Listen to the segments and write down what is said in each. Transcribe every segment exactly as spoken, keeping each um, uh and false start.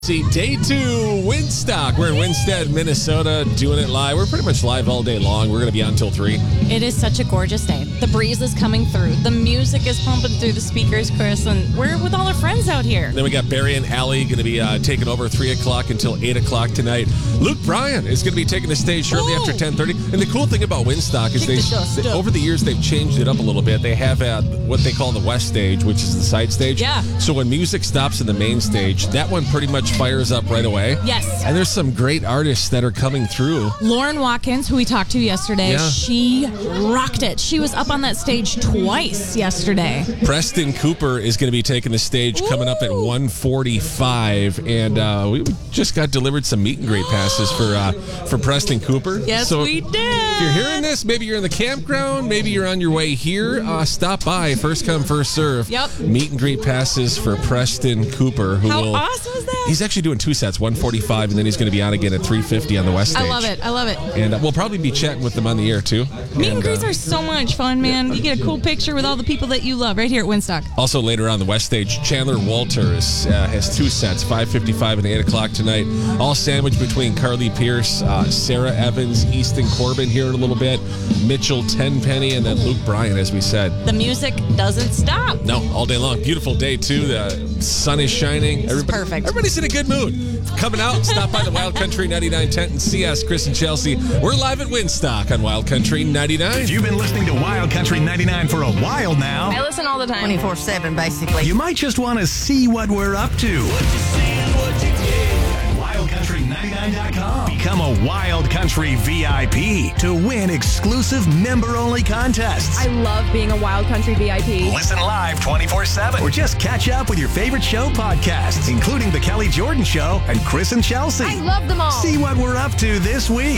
See, day two, Winstock. We're in Winstead, Minnesota, doing it live. We're pretty much live all day long. We're going to be on until three. It is such a gorgeous day. The breeze is coming through. The music is pumping through the speakers, Chris, and we're with all our friends out here. Then we got Barry and Allie going to be uh, taking over three o'clock until eight o'clock tonight. Luke Bryan is going to be taking the stage shortly Ooh. after ten thirty. And the cool thing about Winstock is Kick they, the dust they up. over the years, they've changed it up a little bit. They have uh, what they call the West Stage, which is the side stage. Yeah. So when music stops in the main stage, that one pretty much fires up right away. Yes. And there's some great artists that are coming through. Lauren Watkins, who we talked to yesterday, Yeah. she rocked it. She was up on that stage twice yesterday. Preston Cooper is going to be taking the stage coming up at Ooh. one forty-five, and uh, we just got delivered some meet and greet passes for uh, for Preston Cooper. Yes, so we did. If you're hearing this, maybe you're in the campground, maybe you're on your way here, uh, stop by. First come, first serve. Yep. Meet and greet passes for Preston Cooper. Who How will, awesome is that? He's actually doing two sets, one forty-five, and then he's going to be on again at three fifty on the West Stage. I love it. I love it. And uh, we'll probably be chatting with them on the air, too. Meet and And, greets uh, are so much fun, man. You get a cool picture with all the people that you love right here at Winstock. Also later on the West Stage, Chandler Walters uh, has two sets, five fifty-five and eight o'clock tonight. All sandwiched between Carly Pierce, uh, Sarah Evans, Easton Corbin here in a little bit, Mitchell Tenpenny, and then Luke Bryan, as we said. The music doesn't stop. No, all day long. Beautiful day, too. The sun is shining. This is perfect. Everybody's in a good mood. Coming out, stop by the Wild Country ninety-nine tent and see us, Chris and Chelsea. We're live at Winstock on Wild Country ninety-nine. If you've been listening to Wild Country ninety-nine for a while now, I listen all the time. twenty-four seven, basically. you might just want to see what we're up to. At wild country ninety-nine dot com. Become a Wild Country V I P to win exclusive member-only contests. I love being a Wild Country V I P. Listen live twenty-four seven or just catch up with your favorite show podcasts, including The Kelly Jordan Show and Chris and Chelsea. I love them all. See what we're up to this week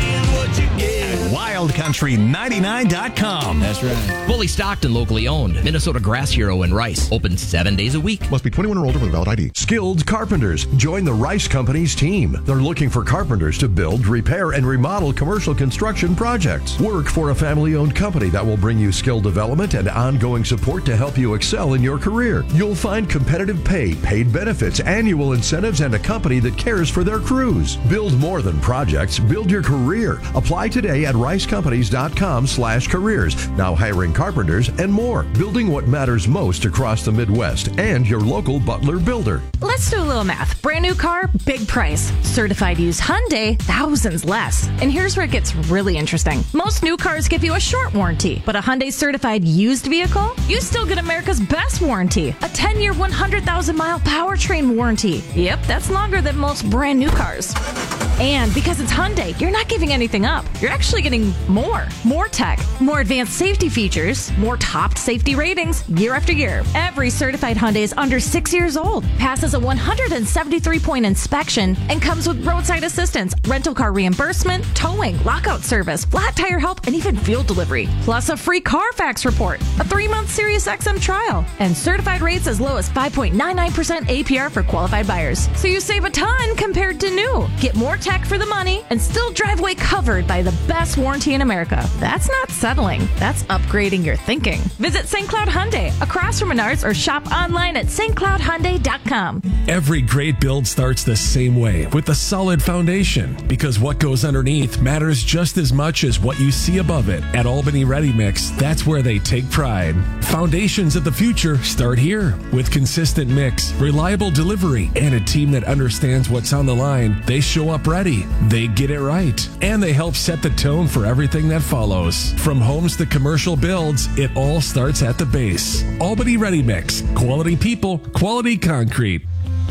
at wild country ninety-nine dot com. That's right. Fully stocked and locally owned. Minnesota Grass Hero in Rice. Open seven days a week. Must be twenty-one or older with a valid I D. Skilled carpenters. Join the Rice Company's team. They're looking for carpenters to build, repair, and remodel commercial construction projects. Work for a family-owned company that will bring you skill development and ongoing support to help you excel in your career. You'll find competitive pay, paid benefits, annual incentives, and a company that cares for their crews. Build more than projects. Build your career. Apply today at rice companies dot com slash careers. Now hiring carpenters and more. Building what matters most across the Midwest and your local Butler builder. Let's do a little math. Brand new car, big price. Certified used Hyundai, thousands less. And here's where it gets really interesting. Most new cars give you a short warranty, but a Hyundai certified used vehicle, you still get America's best warranty. A ten-year, one hundred thousand mile powertrain warranty. Yep, that's longer than most brand new cars. And because it's Hyundai, you're not giving anything up. You're actually getting more. More tech, more advanced safety features, more topped safety ratings year after year. Every certified Hyundai is under six years old, passes a one hundred seventy-three point inspection, and comes with roadside assistance, rental car reimbursement, towing, lockout service, flat tire help, and even fuel delivery. Plus a free Carfax report, a three-month Sirius X M trial, and certified rates as low as five point nine nine percent A P R for qualified buyers. So you save a ton compared to new. Get more tech for the money and still drive away covered by the best warranty in America. That's not settling. That's upgrading your thinking. Visit Saint Cloud Hyundai across from Menards or shop online at st cloud hyundai dot com. Every great build starts the same way, with a solid foundation, because what goes underneath matters just as much as what you see above it. At Albany Ready Mix, that's where they take pride. Foundations of the future start here. With consistent mix, reliable delivery, and a team that understands what's on the line, they show up ready. They get it right. And they help set the tone for everything that follows. From homes to commercial builds, it all starts at the base. Albany Ready Mix. Quality people, quality concrete.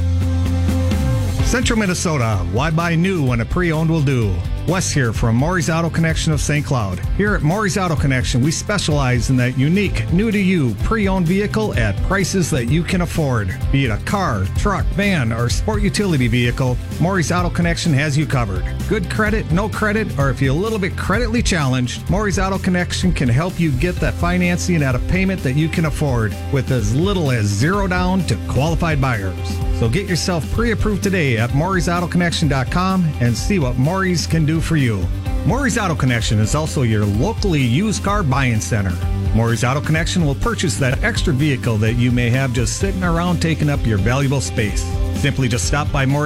Central Minnesota, why buy new when a pre-owned will do? Wes here from Maury's Auto Connection of Saint Cloud. Here at Maury's Auto Connection, we specialize in that unique, new-to-you, pre-owned vehicle at prices that you can afford. Be it a car, truck, van, or sport utility vehicle, Maury's Auto Connection has you covered. Good credit, no credit, or if you're a little bit creditly challenged, Maury's Auto Connection can help you get that financing at a payment that you can afford with as little as zero down to qualified buyers. So get yourself pre-approved today at Maury's Auto Connection dot com and see what Maury's can do for you. Maury's Auto Connection is also your locally used car buying center. Maury's Auto Connection will purchase that extra vehicle that you may have just sitting around taking up your valuable space. Simply just stop by Maury's